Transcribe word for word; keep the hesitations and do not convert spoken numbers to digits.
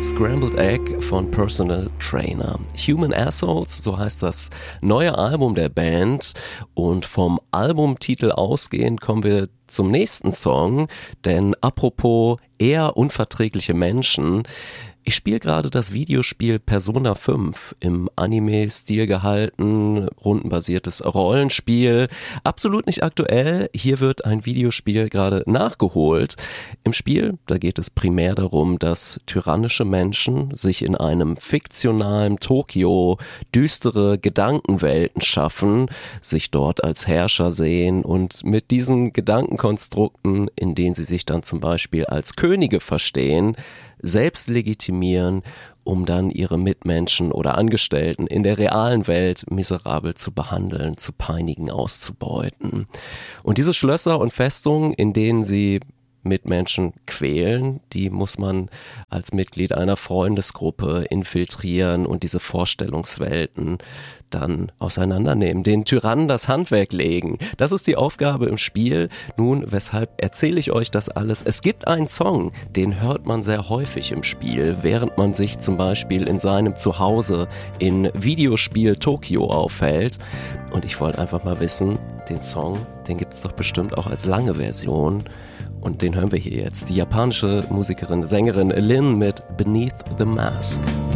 Scrambled Egg von Personal Trainer. Human Assholes, so heißt das neue Album der Band. Und vom Albumtitel ausgehend kommen wir zum nächsten Song, denn apropos eher unverträgliche Menschen, ich spiele gerade das Videospiel Persona fünf, im Anime-Stil gehalten, rundenbasiertes Rollenspiel, absolut nicht aktuell. Hier wird ein Videospiel gerade nachgeholt. Im Spiel, da geht es primär darum, dass tyrannische Menschen sich in einem fiktionalen Tokio düstere Gedankenwelten schaffen, sich dort als Herrscher sehen und mit diesen Gedankenkonstrukten, in denen sie sich dann zum Beispiel als Könige verstehen, selbst legitimieren, um dann ihre Mitmenschen oder Angestellten in der realen Welt miserabel zu behandeln, zu peinigen, auszubeuten. Und diese Schlösser und Festungen, in denen sie Mitmenschen quälen, die muss man als Mitglied einer Freundesgruppe infiltrieren und diese Vorstellungswelten dann auseinandernehmen, den Tyrannen das Handwerk legen. Das ist die Aufgabe im Spiel. Nun, weshalb erzähle ich euch das alles? Es gibt einen Song, den hört man sehr häufig im Spiel, während man sich zum Beispiel in seinem Zuhause in Videospiel Tokio aufhält. Und ich wollte einfach mal wissen, den Song, den gibt es doch bestimmt auch als lange Version. Und den hören wir hier jetzt. Die japanische Musikerin, Sängerin Lin mit Beneath the Mask.